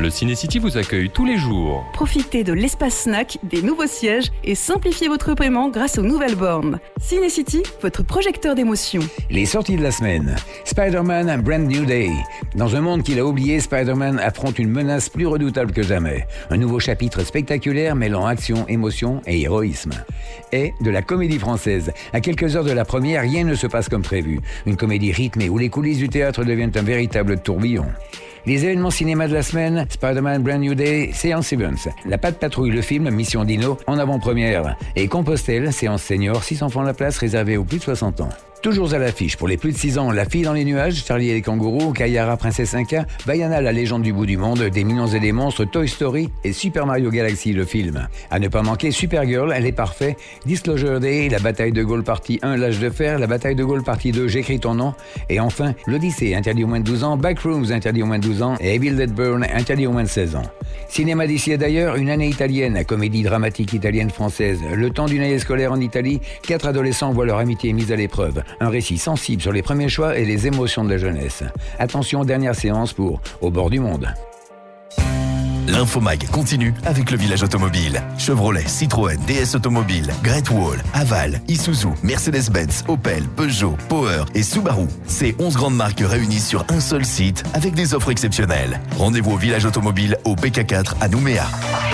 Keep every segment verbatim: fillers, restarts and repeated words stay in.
Le Ciné-City vous accueille tous les jours. Profitez de l'espace snack, des nouveaux sièges et simplifiez votre paiement grâce aux nouvelles bornes. Ciné-City, votre projecteur d'émotions. Les sorties de la semaine. Spider-Man A Brand New Day. Dans un monde qu'il a oublié, Spider-Man affronte une menace plus redoutable que jamais. Un nouveau chapitre spectaculaire mêlant action, émotion et héroïsme. Et de la comédie française. À quelques heures de la première, rien ne se passe comme prévu. Une comédie rythmée où les coulisses du théâtre deviennent un véritable tourbillon. Les événements cinéma de la semaine, Spider-Man Brand New Day, séance Events. La Patte Patrouille, le film Mission Dino, en avant-première. Et Compostelle, séance senior, six enfants la place, réservée aux plus de soixante ans. Toujours à l'affiche, pour les plus de six ans, La Fille dans les nuages, Charlie et les kangourous, Kayara, Princesse Inca, Vaiana, la légende du bout du monde, Des mignons et des monstres, Toy Story et Super Mario Galaxy, le film. À ne pas manquer, Supergirl, Elle est parfaite, Disclosure Day, La bataille de Gaulle partie un, L'âge de fer, La bataille de Gaulle partie deux, J'écris ton nom, et enfin, L'Odyssée, interdit aux moins de douze ans, Backrooms, interdit aux moins de douze ans, et Evil Dead Burn, interdit aux moins de seize ans. Cinéma d'ici et d'ailleurs, Une année italienne, comédie dramatique italienne-française. Le temps d'une année scolaire en Italie, quatre adolescents voient leur amitié mise à l'épreuve. Un récit sensible sur les premiers choix et les émotions de la jeunesse. Attention, dernière séance pour Au bord du monde. L'Infomag continue avec le village automobile. Chevrolet, Citroën, D S Automobile, Great Wall, Haval, Isuzu, Mercedes-Benz, Opel, Peugeot, Power et Subaru. Ces onze grandes marques réunies sur un seul site avec des offres exceptionnelles. Rendez-vous au village automobile au B K quatre à Nouméa.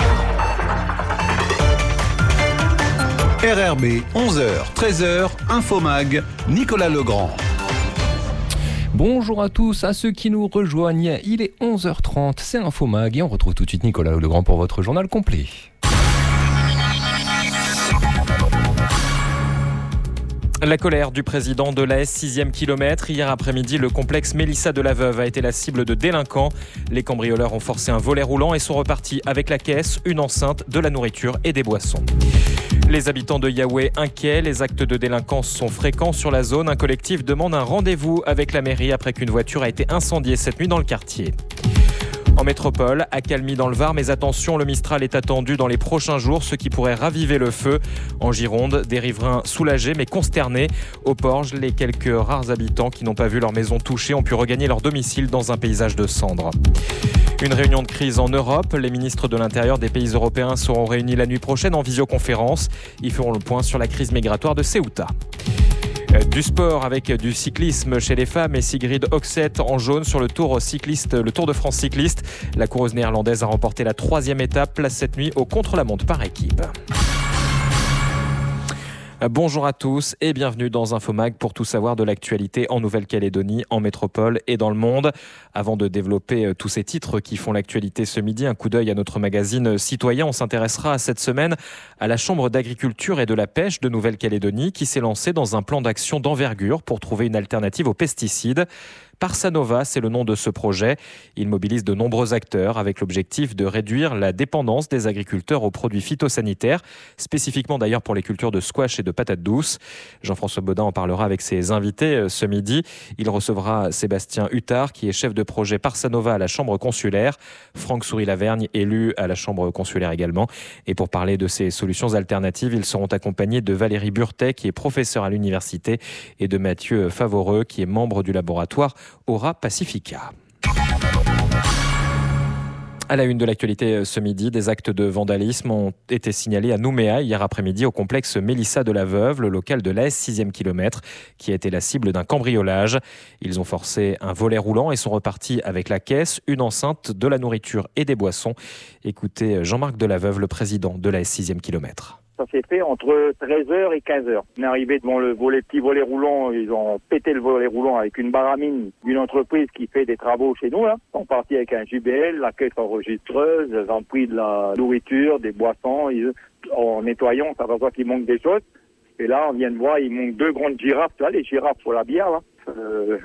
R R B, onze heures, treize heures, Infomag, Nicolas Legrand. Bonjour à tous, à ceux qui nous rejoignent. Il est onze heures trente, c'est Infomag et on retrouve tout de suite Nicolas Legrand pour votre journal complet. La colère du président de l'A S sixième kilomètre. Hier après-midi, le complexe Mélissa de la Veuve a été la cible de délinquants. Les cambrioleurs ont forcé un volet roulant et sont repartis avec la caisse, une enceinte, de la nourriture et des boissons. Les habitants de Yahweh inquiets, les actes de délinquance sont fréquents sur la zone. Un collectif demande un rendez-vous avec la mairie après qu'une voiture a été incendiée cette nuit dans le quartier. En métropole, accalmie dans le Var, mais attention, le Mistral est attendu dans les prochains jours, ce qui pourrait raviver le feu. En Gironde, des riverains soulagés mais consternés. Au Porge, les quelques rares habitants qui n'ont pas vu leur maison touchée ont pu regagner leur domicile dans un paysage de cendres. Une réunion de crise en Europe. Les ministres de l'Intérieur des pays européens seront réunis la nuit prochaine en visioconférence. Ils feront le point sur la crise migratoire de Ceuta. Du sport avec du cyclisme chez les femmes et Sigrid Oxet en jaune sur le Tour cycliste, le Tour de France cycliste. La coureuse néerlandaise a remporté la troisième étape, place cette nuit au contre-la-montre par équipe. Bonjour à tous et bienvenue dans Infomag pour tout savoir de l'actualité en Nouvelle-Calédonie, en métropole et dans le monde. Avant de développer tous ces titres qui font l'actualité ce midi, un coup d'œil à notre magazine Citoyen. On s'intéressera cette semaine à la Chambre d'agriculture et de la pêche de Nouvelle-Calédonie qui s'est lancée dans un plan d'action d'envergure pour trouver une alternative aux pesticides. Parsanova, c'est le nom de ce projet. Il mobilise de nombreux acteurs avec l'objectif de réduire la dépendance des agriculteurs aux produits phytosanitaires, spécifiquement d'ailleurs pour les cultures de squash et de patates douces. Jean-François Baudin en parlera avec ses invités ce midi. Il recevra Sébastien Huttard, qui est chef de projet Parsanova à la Chambre consulaire, Franck Souris-Lavergne, élu à la Chambre consulaire également. Et pour parler de ces solutions alternatives, ils seront accompagnés de Valérie Burtet, qui est professeure à l'université, et de Mathieu Favoreux, qui est membre du laboratoire Aura Pacifica. À la une de l'actualité ce midi, des actes de vandalisme ont été signalés à Nouméa hier après-midi au complexe Mélissa de la Veuve, le local de l'A S sixième kilomètre, qui a été la cible d'un cambriolage. Ils ont forcé un volet roulant et sont repartis avec la caisse, une enceinte, de la nourriture et des boissons. Écoutez Jean-Marc de la Veuve, le président de l'A S sixième kilomètre. Ça s'est fait entre treize heures et quinze heures. On est arrivé devant le volet, petit volet roulant, ils ont pété le volet roulant avec une baramine d'une entreprise qui fait des travaux chez nous, là. Ils sont partis avec un J B L, la caisse enregistreuse, ils ont pris de la nourriture, des boissons, ils, en nettoyant, ça va voir qu'il manque des choses. Et là, on vient de voir, il manque deux grandes girafes, tu vois, les girafes pour la bière, là. Euh,